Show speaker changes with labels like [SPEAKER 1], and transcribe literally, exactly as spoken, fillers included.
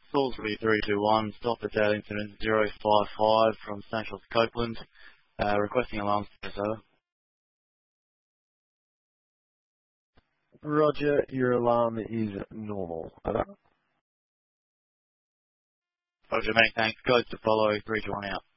[SPEAKER 1] Salisbury three two one, stop at data incident zero five five from Central to Copeland, uh, requesting alarm status over.
[SPEAKER 2] Roger, your alarm is normal. Over.
[SPEAKER 1] Roger, mate, thanks. Codes to follow, three two one out.